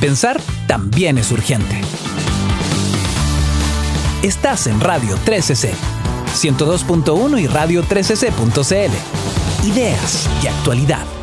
Pensar también es urgente. Estás en Radio 13C, 102.1 y radio13c.cl. Ideas y actualidad.